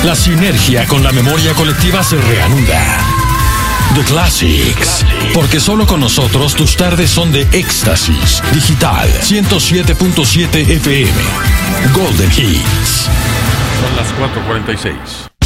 La sinergia con la memoria colectiva se reanuda. The Classics. Porque solo con nosotros tus tardes son de éxtasis. Digital 107.7 FM. Golden Hits. Son las 4:46.